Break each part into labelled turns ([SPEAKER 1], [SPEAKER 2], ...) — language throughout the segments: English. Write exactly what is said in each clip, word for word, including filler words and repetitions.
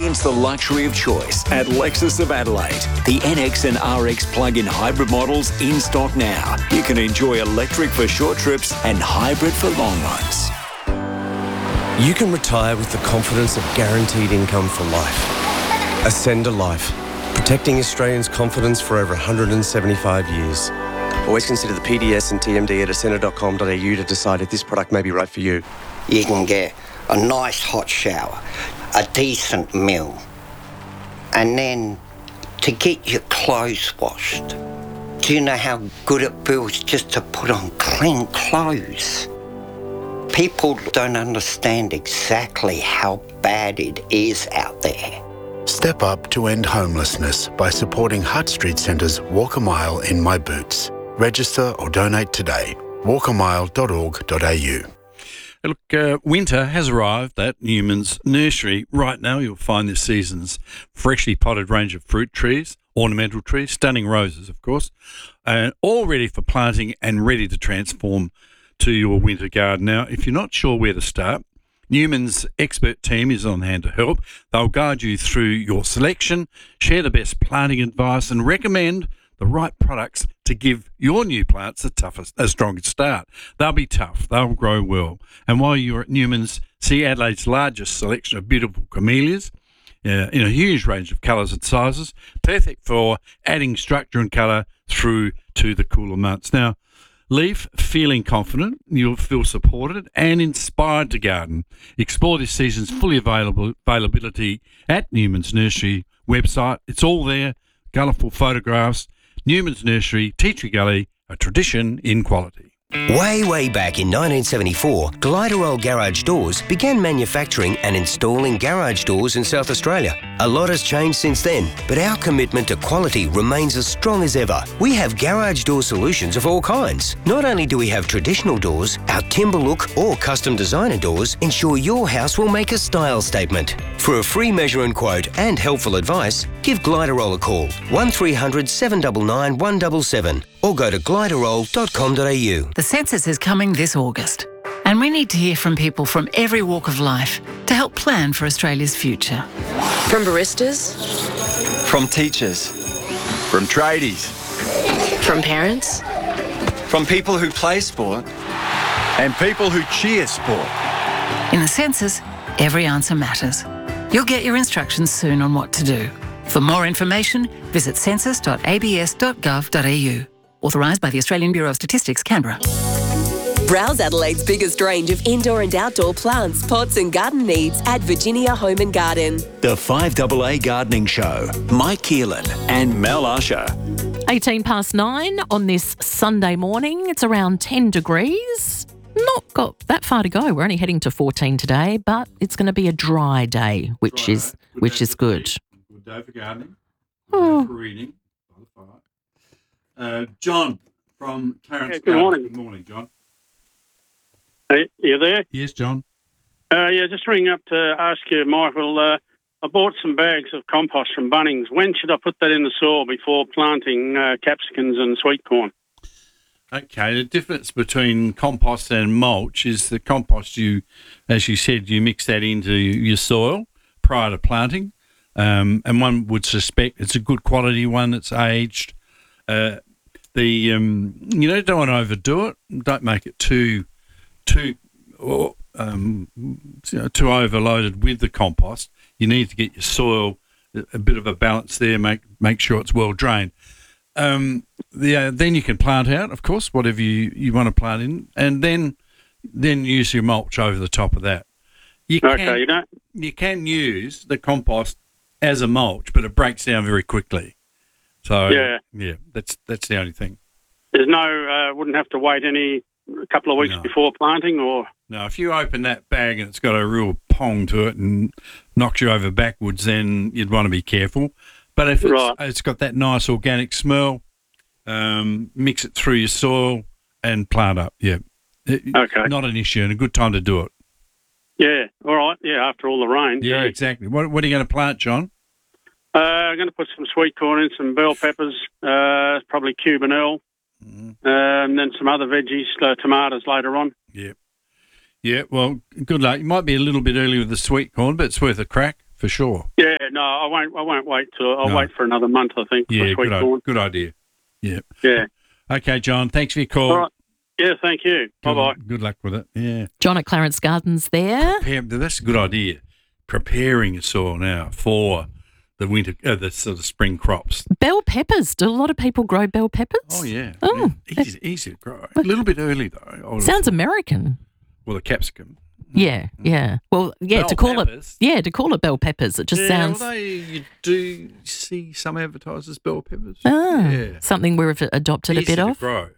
[SPEAKER 1] Experience the luxury of choice at Lexus of Adelaide. The N X and R X plug-in hybrid models in stock now. You can enjoy electric for short trips and hybrid for long runs.
[SPEAKER 2] You can retire with the confidence of guaranteed income for life. Ascender Life, protecting Australians' confidence for over one hundred seventy-five years. Always consider the P D S and T M D at ascender dot com dot a u to decide if this product may be right for you.
[SPEAKER 3] You can get a nice hot shower, a decent meal, and then to get your clothes washed. Do you know how good it feels just to put on clean clothes? People don't understand exactly how bad it is out there.
[SPEAKER 4] Step up to end homelessness by supporting Hutt Street Centre's Walk a Mile in My Boots. Register or donate today. walk a mile dot org dot a u.
[SPEAKER 5] Look, uh, winter has arrived at Newman's Nursery. Right now you'll find this season's freshly potted range of fruit trees, ornamental trees, stunning roses, of course, and all ready for planting and ready to transform to your winter garden. Now, if you're not sure where to start, Newman's expert team is on hand to help. They'll guide you through your selection, share the best planting advice, and recommend the right products to give your new plants the toughest, a strongest start. They'll be tough, they'll grow well. And while you're at Newman's, see Adelaide's largest selection of beautiful camellias uh, in a huge range of colours and sizes, perfect for adding structure and colour through to the cooler months. Now, leave feeling confident, you'll feel supported and inspired to garden. Explore this season's fully available availability at Newman's Nursery website. It's all there, colourful photographs. Newman's Nursery, Tea Tree Gully, a tradition in quality.
[SPEAKER 6] Way, way back in nineteen seventy-four, Gliderol Garage Doors began manufacturing and installing garage doors in South Australia. A lot has changed since then, but our commitment to quality remains as strong as ever. We have garage door solutions of all kinds. Not only do we have traditional doors, our timber look or custom designer doors ensure your house will make a style statement. For a free measure and quote and helpful advice, give Gliderol a call, one three hundred, seven nine nine, one seven seven, or go to gliderol dot com dot a u.
[SPEAKER 7] The census is coming this August, and we need to hear from people from every walk of life to help plan for Australia's future.
[SPEAKER 8] From baristas,
[SPEAKER 9] from teachers, from tradies,
[SPEAKER 8] from parents,
[SPEAKER 9] from people who play sport, and people who cheer sport.
[SPEAKER 7] In the census, every answer matters. You'll get your instructions soon on what to do. For more information, visit census dot a b s dot gov dot a u. Authorised by the Australian Bureau of Statistics, Canberra.
[SPEAKER 8] Browse Adelaide's biggest range of indoor and outdoor plants, pots and garden needs at Virginia Home and Garden.
[SPEAKER 1] The five A A Gardening Show. Mike Keelan and Mel Usher.
[SPEAKER 10] eighteen past nine on this Sunday morning. It's around ten degrees. Not got that far to go. We're only heading to fourteen today, but it's going to be a dry day, which dry is good which is good.
[SPEAKER 5] Good day for gardening. Good oh. day for reading. Uh, John from Clarence.
[SPEAKER 11] Yeah, good morning.
[SPEAKER 5] Good morning, John.
[SPEAKER 11] Hey, you there?
[SPEAKER 5] Yes, John.
[SPEAKER 11] Uh, yeah, just ringing up to ask you, Michael. Uh, I bought some bags of compost from Bunnings. When should I put that in the soil before planting uh, capsicums and sweet corn?
[SPEAKER 5] Okay, the difference between compost and mulch is the compost, you, as you said, you mix that into your soil prior to planting, um, and one would suspect it's a good quality one that's aged. Uh, the um, you know, don't want to overdo it. Don't make it too too or, um, you know, too overloaded with the compost. You need to get your soil a bit of a balance there. Make make sure it's well drained. Um, the, uh, then you can plant out, of course, whatever you, you want to plant in, and then then use your mulch over the top of that. You
[SPEAKER 11] okay,
[SPEAKER 5] can,
[SPEAKER 11] you don't.
[SPEAKER 5] You can use the compost as a mulch, but it breaks down very quickly. So
[SPEAKER 11] yeah,
[SPEAKER 5] yeah, that's that's the only thing.
[SPEAKER 11] There's no, uh, wouldn't have to wait any a couple of weeks
[SPEAKER 5] no.
[SPEAKER 11] before planting, or
[SPEAKER 5] no. If you open that bag and it's got a real pong to it and knocks you over backwards, then you'd want to be careful. But if it's,
[SPEAKER 11] right.
[SPEAKER 5] it's got that nice organic smell, um, mix it through your soil and plant up. Yeah, it,
[SPEAKER 11] okay,
[SPEAKER 5] not an issue and a good time to do it.
[SPEAKER 11] Yeah, all right. Yeah, after all the rain.
[SPEAKER 5] Yeah,
[SPEAKER 11] yeah.
[SPEAKER 5] exactly. What What are you going to plant, John?
[SPEAKER 11] Uh, I'm going to put some sweet corn in, some bell peppers, uh, probably Cuban Earl, mm-hmm. uh, and then some other veggies, uh, tomatoes later on.
[SPEAKER 5] Yeah. Yeah, well, good luck. It might be a little bit early with the sweet corn, but it's worth a crack. for sure.
[SPEAKER 11] Yeah, no, I won't. I won't wait till. I'll
[SPEAKER 5] No.
[SPEAKER 11] wait for another month. I think.
[SPEAKER 5] Yeah,
[SPEAKER 11] for sweet
[SPEAKER 5] good, i-
[SPEAKER 11] corn.
[SPEAKER 5] good idea. Yeah.
[SPEAKER 11] Yeah.
[SPEAKER 5] Okay, John, thanks for your call.
[SPEAKER 11] All right. Yeah, thank you. Bye bye.
[SPEAKER 5] Good, good luck with it. Yeah.
[SPEAKER 10] John at Clarence Gardens there.
[SPEAKER 5] Prepare, that's a good idea. Preparing your soil now for the winter, uh, the sort of spring crops.
[SPEAKER 10] Bell peppers. Do a lot of people grow bell peppers?
[SPEAKER 5] Oh, yeah.
[SPEAKER 10] Oh,
[SPEAKER 5] yeah. Easy, easy to grow. A little bit early, though. I would've
[SPEAKER 10] sounds
[SPEAKER 5] thought.
[SPEAKER 10] American.
[SPEAKER 5] Well, the capsicum.
[SPEAKER 10] Yeah, yeah. Well, yeah,
[SPEAKER 5] Bell
[SPEAKER 10] to call
[SPEAKER 5] peppers?
[SPEAKER 10] it, yeah, to call it bell peppers, it just
[SPEAKER 5] yeah,
[SPEAKER 10] sounds
[SPEAKER 5] Well, they, you do see some advertisers bell peppers.
[SPEAKER 10] ah,
[SPEAKER 5] yeah.
[SPEAKER 10] something we've adopted
[SPEAKER 5] Easy
[SPEAKER 10] a bit
[SPEAKER 5] to
[SPEAKER 10] of.
[SPEAKER 5] grow.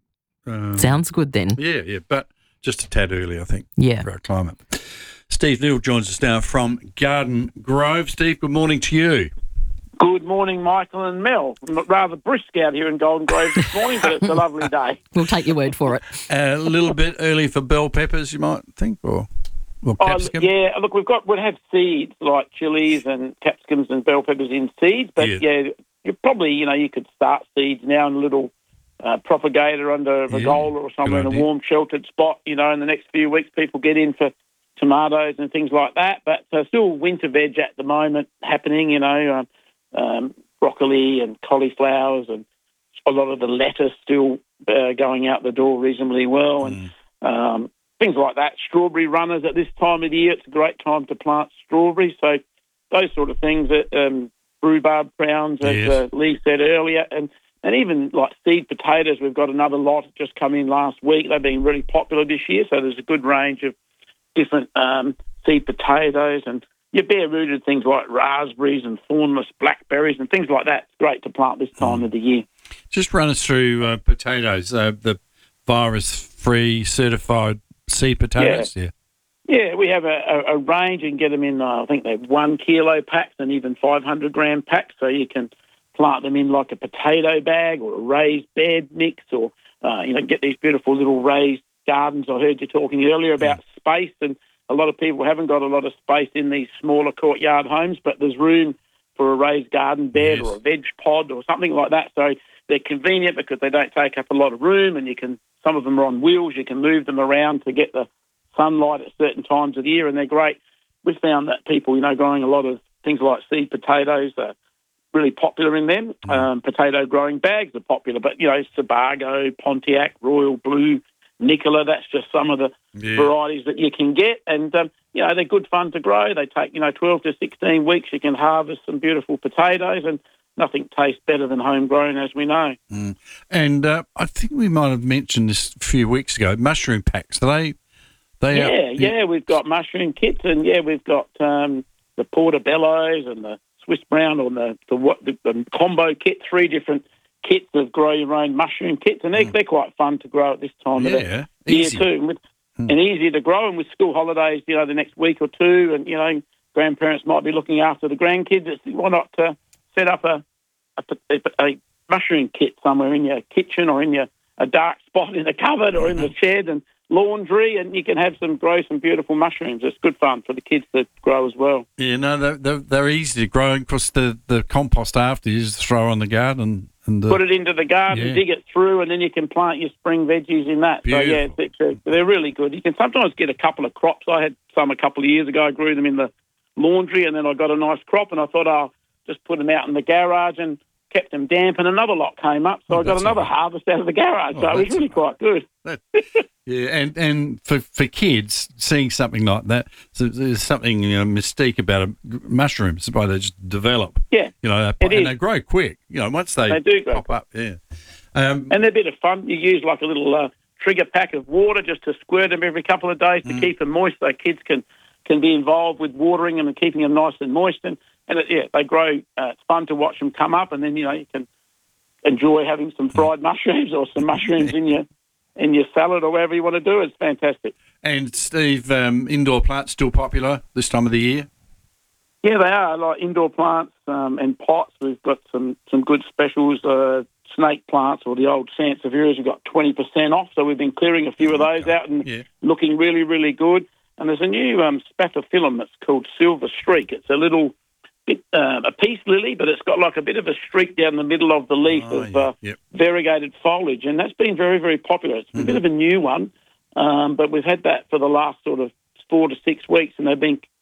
[SPEAKER 5] Um,
[SPEAKER 10] Sounds good then.
[SPEAKER 5] Yeah, yeah, but just a tad early, I think,
[SPEAKER 10] Yeah.
[SPEAKER 5] for our climate. Steve Little joins us now from Garden Grove. Steve, good morning to you.
[SPEAKER 12] Good morning, Michael and Mel. M- Rather brisk out here in Golden Grove this morning, but it's a lovely day.
[SPEAKER 10] We'll take your word for it.
[SPEAKER 5] A little bit early for bell peppers, you might think, or, or
[SPEAKER 12] Oh,
[SPEAKER 5] capsicum?
[SPEAKER 12] yeah, look, we've got we'll have seeds like chilies and capsicums and bell peppers in seeds, but
[SPEAKER 5] Yeah.
[SPEAKER 12] yeah, you probably you know you could start seeds now in a little uh, propagator under a
[SPEAKER 5] Yeah,
[SPEAKER 12] pergola or somewhere in
[SPEAKER 5] good
[SPEAKER 12] a
[SPEAKER 5] idea.
[SPEAKER 12] warm, sheltered spot. You know, in the next few weeks, people get in for tomatoes and things like that. But uh, still winter veg at the moment happening. You know, um, um, broccoli and cauliflowers and a lot of the lettuce still uh, going out the door reasonably well, and um, things like that. Strawberry runners at this time of the year, it's a great time to plant strawberries. So those sort of things, that um, rhubarb browns, as
[SPEAKER 5] Yes.
[SPEAKER 12] uh, Lee said earlier, and, and even like seed potatoes. We've got another lot just come in last week. They've been really popular this year, so there's a good range of different um, seed potatoes and your bare-rooted things like raspberries and thornless blackberries and things like that. It's great to plant this time
[SPEAKER 5] Mm.
[SPEAKER 12] of the year.
[SPEAKER 5] Just run us through uh, potatoes, uh, the virus-free certified seed potatoes. Yeah.
[SPEAKER 12] Yeah, we have a, a, a range. You can get them in, uh, I think they're one kilo packs and even five hundred gram packs. So you can plant them in like a potato bag or a raised bed mix, or uh, you know, get these beautiful little raised gardens. I heard you talking earlier about space, and a lot of people haven't got a lot of space in these smaller courtyard homes, but there's room for a raised garden bed
[SPEAKER 5] Yes.
[SPEAKER 12] or a veg pod or something like that. So they're convenient because they don't take up a lot of room, and you can. Some of them are on wheels. You can move them around to get the sunlight at certain times of the year, and they're great. We've found that people, you know, growing a lot of things like seed potatoes are really popular in them.
[SPEAKER 5] Mm.
[SPEAKER 12] Um, potato growing bags are popular, but, you know, Sebago, Pontiac, Royal Blue, Nicola, that's just some of the
[SPEAKER 5] Yeah.
[SPEAKER 12] varieties that you can get. And, um, you know, they're good fun to grow. They take, you know, twelve to sixteen weeks. You can harvest some beautiful potatoes, and nothing tastes better than homegrown, as we know.
[SPEAKER 5] Mm. And uh, I think we might have mentioned this a few weeks ago, mushroom packs. Are they... They
[SPEAKER 12] Yeah,
[SPEAKER 5] are,
[SPEAKER 12] yeah, we've got mushroom kits, and yeah, we've got um, the portobellos and the Swiss brown, or the the, what, the the combo kit. Three different kits of grow your own mushroom kits, and they're, they're quite fun to grow at this time of
[SPEAKER 5] Yeah,
[SPEAKER 12] the year
[SPEAKER 5] easy.
[SPEAKER 12] too, and, with, and easy to grow. And with school holidays, you know, the next week or two, and you know, grandparents might be looking after the grandkids. It's, why not uh, set up a a, a a mushroom kit somewhere in your kitchen or in your a dark spot in the cupboard or in the shed, and laundry, and you can have some grow some beautiful mushrooms. It's good fun for the kids to grow as well.
[SPEAKER 5] Yeah, no, they're, they're, they're easy to grow. Of course, the, the compost after you just throw on the garden. and the,
[SPEAKER 12] Put it into the garden,
[SPEAKER 5] Yeah.
[SPEAKER 12] dig it through, and then you can plant your spring veggies in that. So yeah, it's, it's, uh, they're really good. You can sometimes get a couple of crops. I had some a couple of years ago. I grew them in the laundry, and then I got a nice crop, and I thought I'll just put them out in the garage and kept them damp, and another lot came up, so
[SPEAKER 5] Oh,
[SPEAKER 12] I got
[SPEAKER 5] that's
[SPEAKER 12] another
[SPEAKER 5] all right.
[SPEAKER 12] harvest out of the garage.
[SPEAKER 5] Oh,
[SPEAKER 12] so it was
[SPEAKER 5] that's
[SPEAKER 12] really quite good.
[SPEAKER 5] Yeah, and, and for, for kids, seeing something like that, so there's something, you know, mystique about a, mushrooms, the way they just develop.
[SPEAKER 12] Yeah,
[SPEAKER 5] You know,
[SPEAKER 12] it
[SPEAKER 5] they, and
[SPEAKER 12] is.
[SPEAKER 5] they grow quick. You know, once they,
[SPEAKER 12] They do grow
[SPEAKER 5] pop up, yeah. Um,
[SPEAKER 12] And they're a bit of fun. You use like a little uh, trigger pack of water just to squirt them every couple of days to
[SPEAKER 5] Mm.
[SPEAKER 12] keep them moist, so kids can, can be involved with watering them and keeping them nice and moist. And, and it, yeah, they grow. Uh, it's fun to watch them come up, and then, you know, you can enjoy having some fried mushrooms or some mushrooms in your in your salad or whatever you want to do. It's fantastic.
[SPEAKER 5] and, Steve, um, indoor plants still popular this time of the year?
[SPEAKER 12] Yeah, they are, like indoor plants um, and pots. We've got some, some good specials. Uh, snake plants, or the old Sansevieras, we've got twenty percent off, so we've been clearing a few of those out and
[SPEAKER 5] Yeah.
[SPEAKER 12] looking really, really good. And there's a new um, spathiphyllum that's called Silver Streak. It's a little bit, uh, a peace lily, but it's got like a bit of a streak down the middle of the leaf
[SPEAKER 5] Oh,
[SPEAKER 12] of
[SPEAKER 5] yeah.
[SPEAKER 12] uh,
[SPEAKER 5] Yep.
[SPEAKER 12] variegated foliage, and that's been very, very popular. It's a
[SPEAKER 5] Mm-hmm.
[SPEAKER 12] bit of a new one, um, but we've had that for the last sort of four to six weeks, and they've been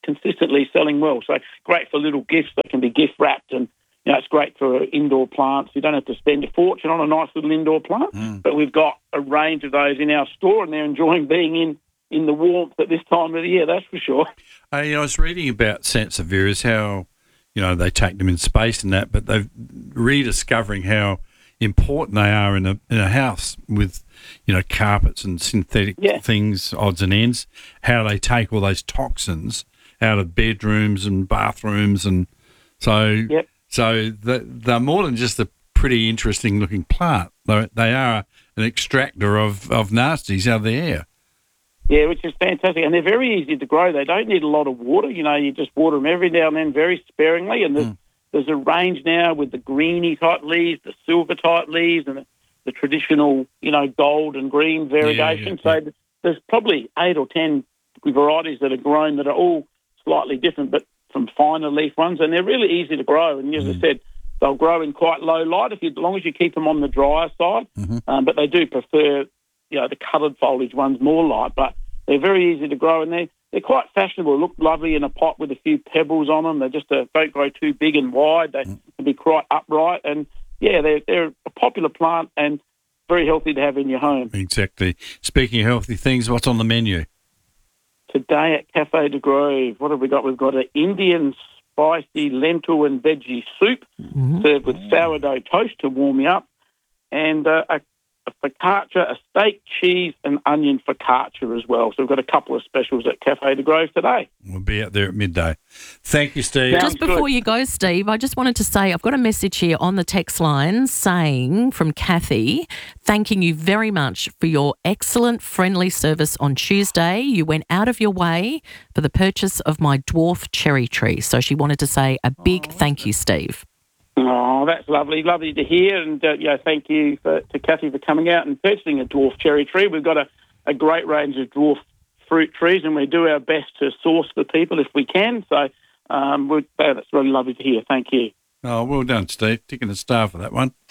[SPEAKER 12] consistently selling well. So great for little gifts that can be gift wrapped, and you know it's great for indoor plants. You don't have to spend a fortune on a nice little indoor plant,
[SPEAKER 5] Mm.
[SPEAKER 12] but we've got a range of those in our store, and they're enjoying being in, in the warmth at this time of the year, that's for sure.
[SPEAKER 5] Uh, you know, I was reading about Sansevieras, how, you know, they take them in space and that, but they're rediscovering how important they are in a in a house with, you know, carpets and synthetic
[SPEAKER 12] Yeah.
[SPEAKER 5] things, odds and ends, how they take all those toxins out of bedrooms and bathrooms. And so,
[SPEAKER 12] Yep.
[SPEAKER 5] so the, they're more than just a pretty interesting looking plant. They they are an extractor of, of nasties out of the air.
[SPEAKER 12] Yeah, which is fantastic. And they're very easy to grow. They don't need a lot of water. You know, you just water them every now and then very sparingly. And there's,
[SPEAKER 5] Mm.
[SPEAKER 12] there's a range now with the greeny type leaves, the silver type leaves, and the, the traditional, you know, gold and green variegation.
[SPEAKER 5] yeah, yeah.
[SPEAKER 12] So there's probably eight or ten varieties that are grown that are all slightly different, but some finer leaf ones. And they're really easy to grow. And as I said, they'll grow in quite low light if you, as long as you keep them on the drier side.
[SPEAKER 5] Mm-hmm.
[SPEAKER 12] Um, but they do prefer, you know, the coloured foliage ones more light, but they're very easy to grow, and they, they're quite fashionable. Look lovely in a pot with a few pebbles on them. They just uh, don't grow too big and wide. They can be quite upright, and, yeah, they're, they're a popular plant and very healthy to have in your home.
[SPEAKER 5] Exactly. Speaking of healthy things, what's on the menu?
[SPEAKER 12] Today at Cafe de Grove, what have we got? We've got an Indian spicy lentil and veggie soup served with sourdough toast to warm you up, and uh, a a focaccia, a steak, cheese, and onion focaccia as well. So we've got a couple of specials at Cafe de Grove today.
[SPEAKER 5] We'll be out there at midday. Thank you, Steve.
[SPEAKER 12] Sounds
[SPEAKER 10] Just before
[SPEAKER 12] good.
[SPEAKER 10] you go, Steve, I just wanted to say I've got a message here on the text line saying from Kathy, thanking you very much for your excellent friendly service on Tuesday. You went out of your way for the purchase of my dwarf cherry tree. So she wanted to say a big thank you, Steve.
[SPEAKER 12] Oh, that's lovely. Lovely to hear. And, uh, you know, thank you for, to Kathy for coming out and purchasing a dwarf cherry tree. We've got a, a great range of dwarf fruit trees, and we do our best to source for people if we can. So um, we're, oh, that's really lovely to hear. Thank you.
[SPEAKER 5] Oh, well done, Steve. Ticking a star for that one.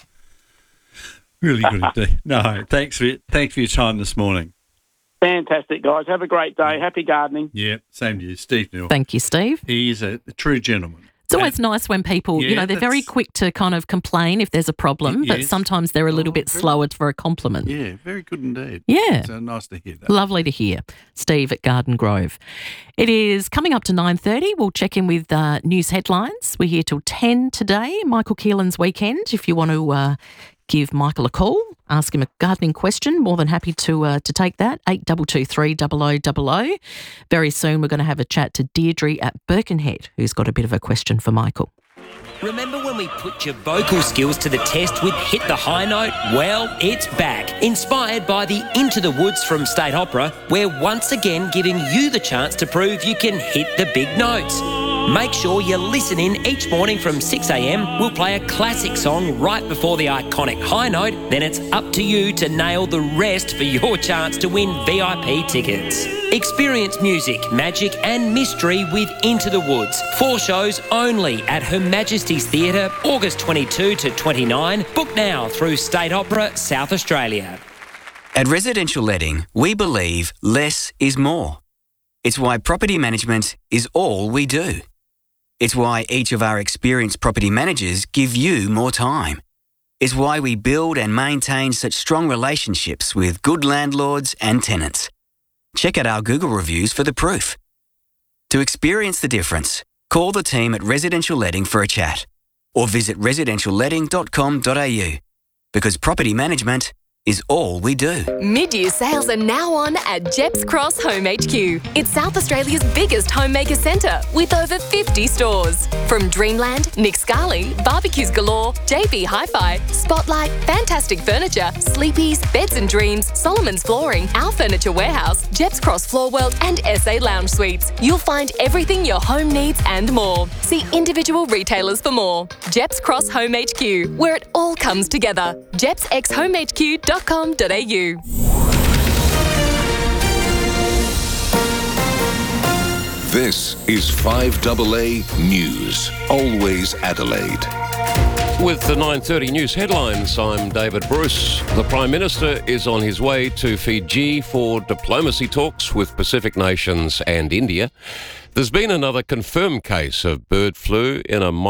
[SPEAKER 5] Really good indeed. No, thanks for thanks for your time this morning.
[SPEAKER 12] Fantastic, guys. Have a great day. Happy gardening.
[SPEAKER 5] Yeah, same to you, Steve Neal.
[SPEAKER 10] Thank you, Steve.
[SPEAKER 5] He is a, a true gentleman.
[SPEAKER 10] It's always nice when people,
[SPEAKER 5] Yeah,
[SPEAKER 10] you know, they're very
[SPEAKER 5] that's-
[SPEAKER 10] quick to kind of complain if there's a problem, but
[SPEAKER 5] Yes.
[SPEAKER 10] sometimes they're a little
[SPEAKER 5] Oh,
[SPEAKER 10] bit
[SPEAKER 5] very-
[SPEAKER 10] slower for a compliment.
[SPEAKER 5] Yeah, very good indeed.
[SPEAKER 10] Yeah.
[SPEAKER 5] So nice to hear that.
[SPEAKER 10] Lovely to hear. Steve at Garden Grove. It is coming up to nine thirty. We'll check in with uh, news headlines. We're here till ten today. Michael Keelan's weekend. If you want to uh, give Michael a call, ask him a gardening question, more than happy to uh, to take that. eight two two three, zero zero zero zero. Very soon we're going to have a chat to Deirdre at Birkenhead, who's got a bit of a question for Michael.
[SPEAKER 6] Remember when we put your vocal skills to the test with Hit the High Note? Well, it's back. Inspired by the Into the Woods from State Opera, we're once again giving you the chance to prove you can hit the big notes. Make sure you listen in each morning from six a.m. We'll play a classic song right before the iconic high note. Then it's up to you to nail the rest for your chance to win V I P tickets. Experience music, magic and mystery with Into the Woods. Four shows only at Her Majesty's Theatre, August twenty-second to twenty-ninth. Book now through State Opera, South Australia.
[SPEAKER 13] At Residential Letting, we believe less is more. It's why property management is all we do. It's why each of our experienced property managers give you more time. It's why we build and maintain such strong relationships with good landlords and tenants. Check out our Google reviews for the proof. To experience the difference, call the team at Residential Letting for a chat or visit residential letting dot com dot a u because property management is all we do.
[SPEAKER 14] Mid-year sales are now on at Jeps Cross Home H Q. It's South Australia's biggest homemaker centre with over fifty stores. From Dreamland, Nick Scali, Barbecues Galore, J B Hi-Fi, Spotlight, Fantastic Furniture, Sleepies, Beds and Dreams, Solomon's Flooring, Our Furniture Warehouse, Jeps Cross Floor World and S A Lounge Suites. You'll find everything your home needs and more. See individual retailers for more. Jeps Cross Home H Q, where it all comes together. jeps x home h q dot com dot a u.
[SPEAKER 15] This is five A A News, always Adelaide. With the nine thirty news headlines, I'm David Bruce. The Prime Minister is on his way to Fiji for diplomacy talks with Pacific nations and India. There's been another confirmed case of bird flu in a